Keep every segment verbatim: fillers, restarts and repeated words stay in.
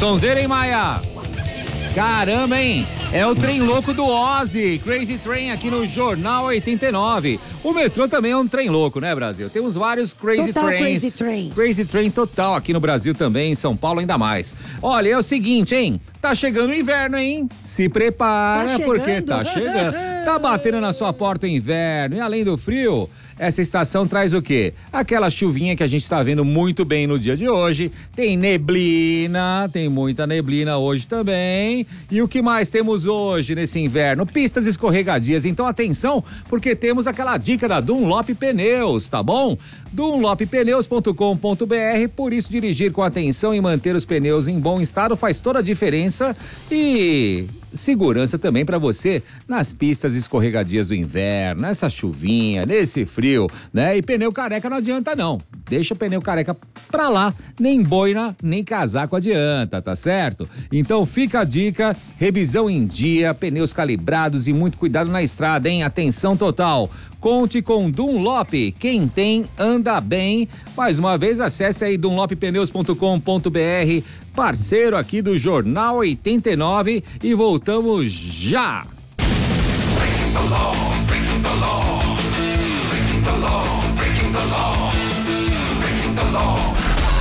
sonzeira, hein, Maia? Caramba, hein? É o trem louco do Ozzy, Crazy Train aqui no Jornal oitenta e nove. O metrô também é um trem louco, né, Brasil? Temos vários Crazy total Trains. Crazy Train. Crazy Train total aqui no Brasil também, em São Paulo ainda mais. Olha, é o seguinte, hein? Tá chegando o inverno, hein? Se prepara, Tá porque chegando. tá chegando. Tá batendo na sua porta o inverno. E além do frio, essa estação traz o quê? Aquela chuvinha que a gente tá vendo muito bem no dia de hoje. Tem neblina, tem muita neblina hoje também. E o que mais temos hoje nesse inverno? Pistas escorregadias. Então atenção, porque temos aquela dica da Dunlop Pneus, tá bom? dunlop pneus ponto com ponto br. Por isso, dirigir com atenção e manter os pneus em bom estado faz toda a diferença. E segurança também para você nas pistas escorregadias do inverno, nessa chuvinha, nesse frio, né? E pneu careca não adianta não. Deixa o pneu careca pra lá, nem boina, nem casaco adianta, tá certo? Então fica a dica, revisão em dia, pneus calibrados e muito cuidado na estrada, hein? Atenção total. Conte com Dunlop, quem tem anda bem. Mais uma vez, acesse aí dunlop pneus ponto com ponto br, parceiro aqui do Jornal oitenta e nove, e voltamos já. Breaking the law, breaking the law, breaking the law, breaking the law, breaking the law.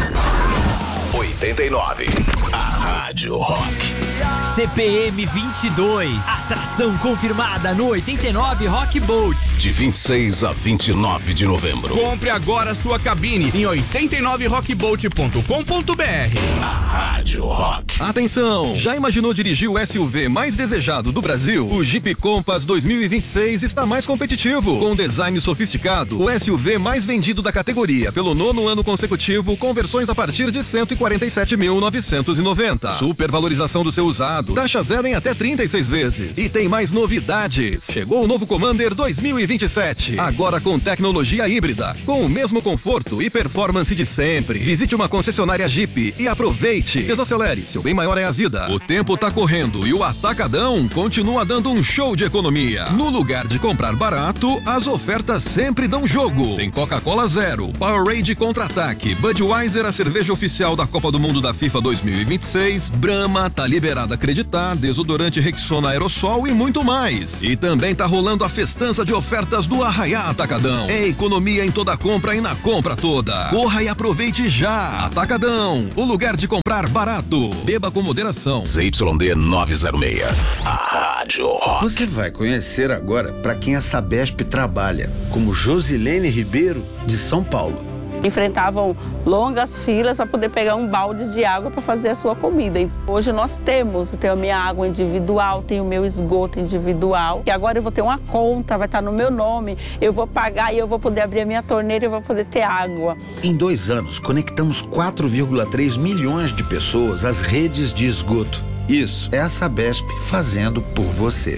oitenta e nove, a Rádio Rock. C P M vinte e dois, atração confirmada no oitenta e nove Rock Boat. De vinte e seis a vinte e nove de novembro. Compre agora sua cabine em oitenta e nove rock boat ponto com ponto br. A Rádio Rock. Atenção! Já imaginou dirigir o S U V mais desejado do Brasil? O Jeep Compass dois mil e vinte e seis está mais competitivo. Com design sofisticado, o S U V mais vendido da categoria pelo nono ano consecutivo, com versões a partir de cento e quarenta e sete mil novecentos e noventa. Supervalorização do seu usado. Taxa zero em até trinta e seis vezes. E tem mais novidades. Chegou o novo Commander dois mil e vinte e sete. Agora com tecnologia híbrida. Com o mesmo conforto e performance de sempre. Visite uma concessionária Jeep e aproveite. Desacelere, seu bem maior é a vida. O tempo tá correndo e o Atacadão continua dando um show de economia. No lugar de comprar barato, as ofertas sempre dão jogo. Tem Coca-Cola Zero, Powerade Contra-Ataque, Budweiser, a cerveja oficial da Copa do Mundo da FIFA dois mil e vinte e seis, Brahma, tá liberada Acreditar, desodorante Rexona Aerosol e muito mais. E também tá rolando a festança de ofertas do Arraiá Atacadão. É economia em toda compra e na compra toda. Corra e aproveite já. Atacadão, o lugar de comprar barato. Beba com moderação. Z Y D novecentos e seis, a Rádio Rock. Você vai conhecer agora para quem a Sabesp trabalha, como Josilene Ribeiro, de São Paulo. Enfrentavam longas filas para poder pegar um balde de água para fazer a sua comida. Hoje nós temos, eu tenho a minha água individual, tenho o meu esgoto individual, e agora eu vou ter uma conta, vai estar no meu nome, eu vou pagar e eu vou poder abrir a minha torneira e eu vou poder ter água. Em dois anos, conectamos quatro vírgula três milhões de pessoas às redes de esgoto. Isso é a Sabesp fazendo por você.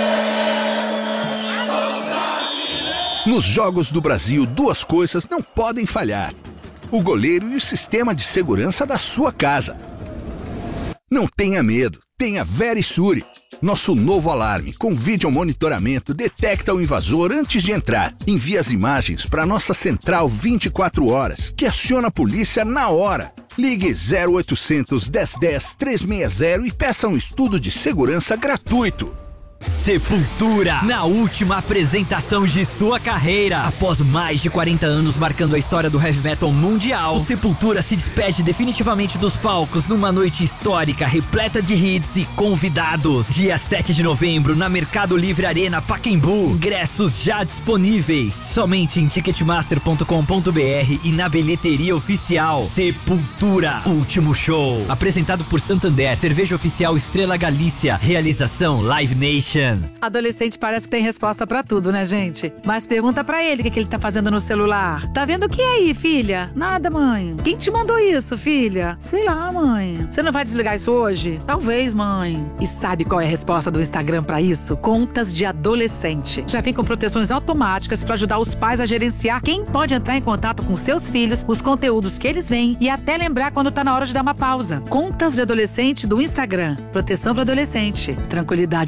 Nos Jogos do Brasil, duas coisas não podem falhar: o goleiro e o sistema de segurança da sua casa. Não tenha medo, tenha Verisure. Nosso novo alarme com vídeo monitoramento detecta o invasor antes de entrar. Envia as imagens para nossa central vinte e quatro horas, que aciona a polícia na hora. Ligue zero oitocentos, dez dez, trezentos e sessenta e peça um estudo de segurança gratuito. Sepultura, na última apresentação de sua carreira. Após mais de quarenta anos marcando a história do heavy metal mundial, o Sepultura se despede definitivamente dos palcos numa noite histórica, repleta de hits e convidados. Dia sete de novembro, na Mercado Livre Arena Pacaembu. Ingressos já disponíveis somente em ticketmaster ponto com ponto br e na bilheteria oficial. Sepultura, último show. Apresentado por Santander, cerveja oficial Estrela Galícia. Realização Live Nation. Adolescente parece que tem resposta pra tudo, né, gente? Mas pergunta pra ele o que, que ele tá fazendo no celular. Tá vendo o que aí, filha? Nada, mãe. Quem te mandou isso, filha? Sei lá, mãe. Você não vai desligar isso hoje? Talvez, mãe. E sabe qual é a resposta do Instagram pra isso? Contas de adolescente. Já vem com proteções automáticas pra ajudar os pais a gerenciar quem pode entrar em contato com seus filhos, os conteúdos que eles veem e até lembrar quando tá na hora de dar uma pausa. Contas de adolescente do Instagram. Proteção para adolescente. Tranquilidade para os pais.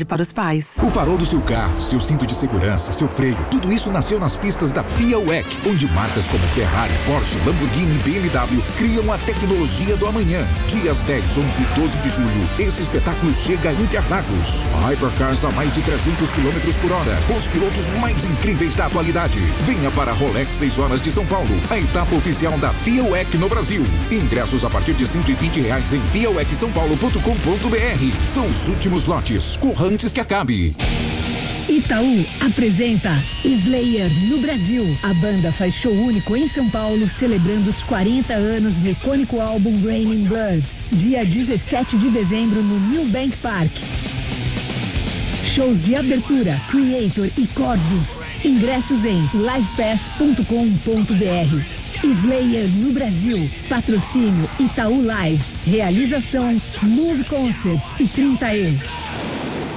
faz. O farol do seu carro, seu cinto de segurança, seu freio, tudo isso nasceu nas pistas da FIA W E C, onde marcas como Ferrari, Porsche, Lamborghini e B M W criam a tecnologia do amanhã. Dias dez, onze e doze de julho, esse espetáculo chega a Interlagos. Hypercars a mais de trezentos quilômetros por hora, com os pilotos mais incríveis da atualidade. Venha para a Rolex seis horas de São Paulo, a etapa oficial da FIA W E C no Brasil. Ingressos a partir de cento e vinte reais em via w e c são paulo ponto com ponto b r. São os últimos lotes, corra antes que acabe. Itaú apresenta Slayer no Brasil. A banda faz show único em São Paulo, celebrando os quarenta anos do icônico álbum Raining Blood, dia dezessete de dezembro no New Bank Park. Shows de abertura, Creator e Corzus. Ingressos em live pass ponto com ponto b r. Slayer no Brasil. Patrocínio Itaú Live. Realização Move Concerts e trinta E.